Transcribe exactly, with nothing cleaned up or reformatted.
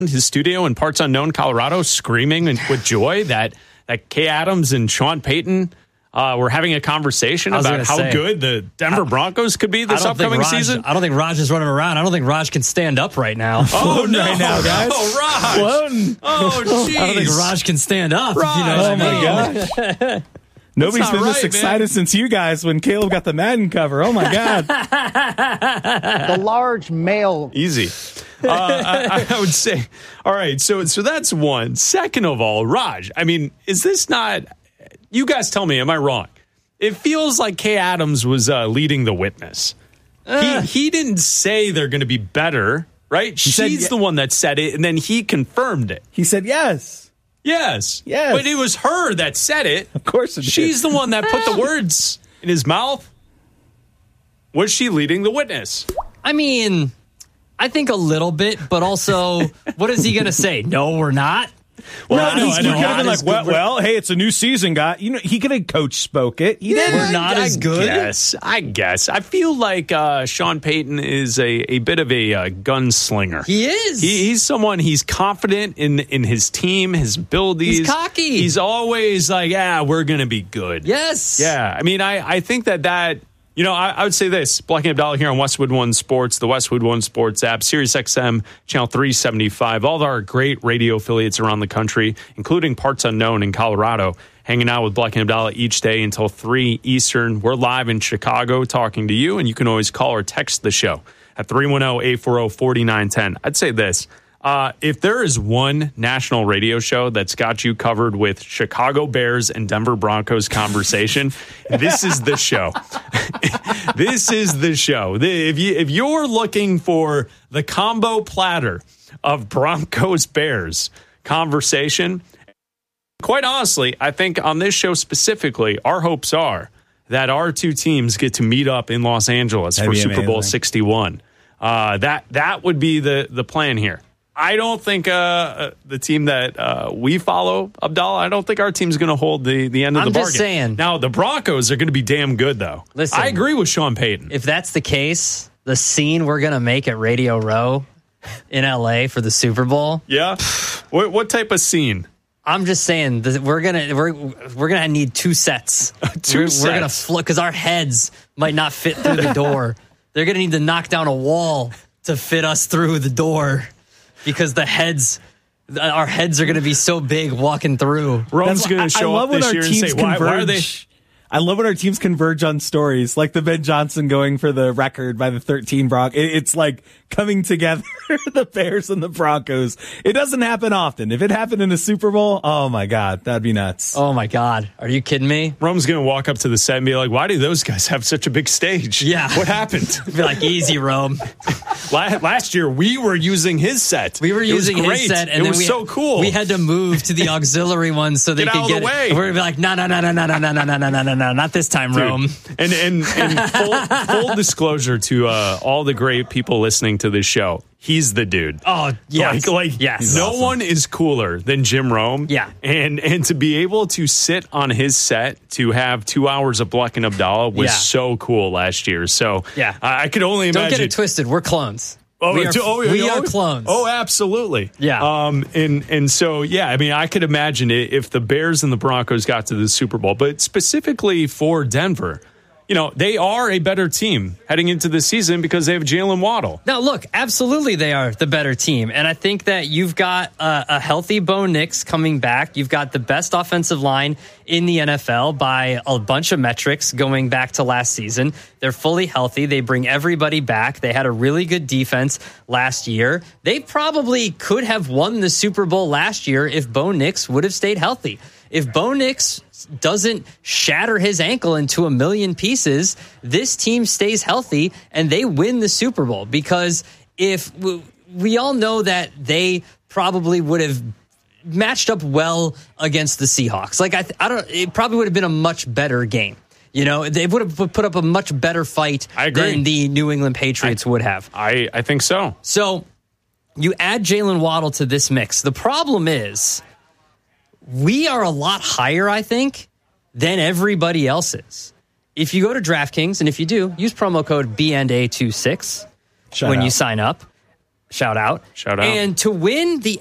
his studio in Parts Unknown, Colorado, screaming with joy that, that Kay Adams and Sean Payton uh, were having a conversation about how say, good the Denver Broncos could be this upcoming Raj, season? I don't think Raj is running around. I don't think Raj can stand up right now. Oh, no, right now, guys. Oh, Raj. Floating. Oh, jeez. I don't think Raj can stand up. Raj, you know oh, my gosh. Nobody's been right, this excited man. since you guys when Caleb got the Madden cover. Oh, my God. The large male. Easy. Uh, I, I would say, all right, so so that's one. Second of all, Raj, I mean, is this not, you guys tell me, am I wrong? It feels like Kay Adams was uh, leading the witness. Uh, he, he didn't say they're going to be better, right? She's said, the one that said it, and then he confirmed it. He said yes. Yes. Yes. But it was her that said it. Of course it She's did. the one that put the words in his mouth. Was she leading the witness? I mean, I think a little bit, but also, what is he going to say? No, we're not. Well, Well, I know, he's I know. could have been Not like, as well, good. well, hey, it's a new season, guy. You know, he could have coach spoke it. He did. We're not I, as I good? Guess, I guess. I feel like uh, Sean Payton is a, a bit of a uh, gunslinger. He is. He, he's someone, he's confident in, in his team, his abilities. He's cocky. He's always like, yeah, we're going to be good. Yes. Yeah. I mean, I, I think that that, you know, I, I would say this. Black and Abdallah here on Westwood One Sports, the Westwood One Sports app, Sirius X M, channel three seventy-five, all of our great radio affiliates around the country, including Parts Unknown in Colorado, hanging out with Black and Abdallah each day until three Eastern. We're live in Chicago talking to you, and you can always call or text the show at three one zero, eight four zero, four nine one zero. I'd say this. Uh, if there is one national radio show that's got you covered with Chicago Bears and Denver Broncos conversation, this is the show. This is the show. The, if you if you're looking for the combo platter of Broncos Bears conversation, quite honestly, I think on this show specifically, our hopes are that our two teams get to meet up in Los Angeles That'd for be Super Bowl amazing. sixty-one. Uh, that that would be the the plan here. I don't think uh, the team that uh, we follow, Abdallah, I don't think our team's going to hold the, the end of I'm the bargain. just saying. Now, the Broncos are going to be damn good, though. Listen, I agree with Sean Payton. If that's the case, the scene we're going to make at Radio Row in L A for the Super Bowl, Yeah? what, what type of scene? I'm just saying that we're gonna we're we're gonna need two sets. Two we're, sets. We're gonna flip because our heads might not fit through the door. They're gonna need to knock down a wall to fit us through the door because the heads, our heads are gonna be so big walking through. Rome's going I- to I show love up when this our year and teams say, why, why are they... converge. I love when our teams converge on stories, like the Ben Johnson going for the record by the thirteen Bronc. It, it's like coming together, the Bears and the Broncos. It doesn't happen often. If it happened in a Super Bowl, oh my God, that'd be nuts. Oh my God, are you kidding me? Rome's going to walk up to the set and be like, why do those guys have such a big stage? Yeah. What happened? Be like, easy, Rome. La- Last year, we were using his set. We were It was using great. his set, and it then was we, so cool. We had to move to the auxiliary one so they Get could out of get the way. it. We're gonna be like, no, no, no, no, no, no, no, no, no, no, no, no, no, not this time, Dude. Rome. And and, and full, full disclosure to uh, all the great people listening to this show, he's the dude. Oh yes, Like, like yes. no one is cooler than Jim Rome. Yeah. And and to be able to sit on his set to have two hours of Black and Abdallah was Yeah. so cool last year. So Yeah. I, I could only Don't imagine. get it twisted. We're clones. Oh, we are, do- oh, yeah, we oh, are clones. Oh, absolutely. Yeah. Um, and and so yeah, I mean, I could imagine it if the Bears and the Broncos got to the Super Bowl, but specifically for Denver, you know, they are a better team heading into the season because they have Jalen Waddle. Now, look, absolutely they are the better team. And I think that you've got a, a healthy Bo Nix coming back. You've got the best offensive line in the N F L by a bunch of metrics going back to last season. They're fully healthy. They bring everybody back. They had a really good defense last year. They probably could have won the Super Bowl last year if Bo Nix would have stayed healthy. If Bo Nix doesn't shatter his ankle into a million pieces, this team stays healthy and they win the Super Bowl. Because if we, we all know that they probably would have matched up well against the Seahawks. Like I, th- I don't. It probably would have been a much better game. You know, they would have put up a much better fight I agree. than the New England Patriots I, would have. I, I think so. So you add Jalen Waddle to this mix. The problem is we are a lot higher, I think, than everybody else is. If you go to DraftKings, and if you do, use promo code B N A twenty-six Shout when out. you sign up. Shout out. Shout out. And to win the